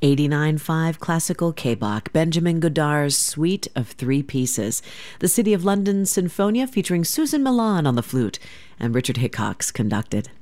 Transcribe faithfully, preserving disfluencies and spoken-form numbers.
eighty-nine point five Classical K-Bach, Benjamin Godard's Suite of Three Pieces. The City of London Sinfonia featuring Susan Milan on the flute, and Richard Hickox conducted.